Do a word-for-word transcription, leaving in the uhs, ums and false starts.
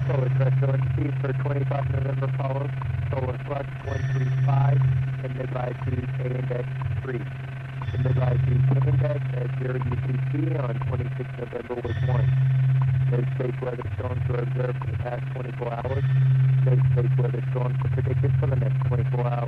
Solar Terrestrial Entity for twenty-five November Apollo, Solar Flux one three five, and mid-latitude K Index three. The mid-latitude K Index at zero U T C on twenty-sixth November was one. No space weather storms were observed for the past twenty-four hours. No space weather storms are predicted for the next twenty-four hours.